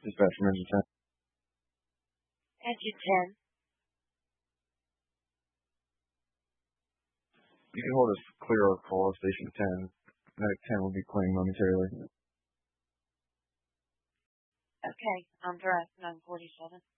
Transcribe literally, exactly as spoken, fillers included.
Dispatch from engine ten. Engine ten. You can hold us clear our call at station ten. Medic ten will be claimed momentarily. Okay, I'm direct nine forty-seven.